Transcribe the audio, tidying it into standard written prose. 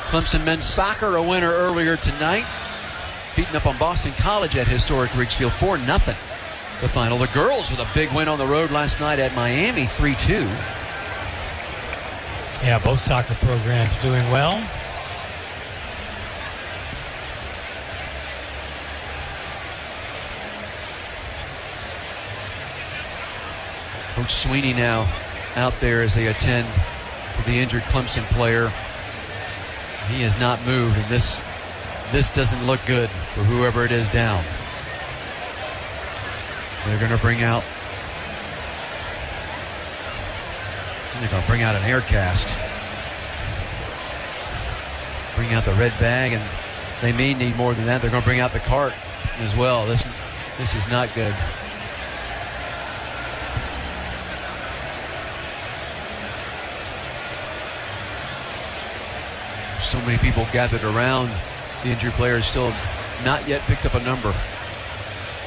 Clemson men's soccer, a winner earlier tonight, beating up on Boston College at historic Ridgefield 4-0. The final. The girls with a big win on the road last night at Miami, 3-2. Yeah, both soccer programs doing well. Coach Sweeney now out there as they attend to the injured Clemson player. He has not moved, and this doesn't look good for whoever it is down. They're going to bring out an air cast. Bring out the red bag, and they may need more than that. They're going to bring out the cart as well. This is not good. So many people gathered around. The injured player has still not yet picked up a number.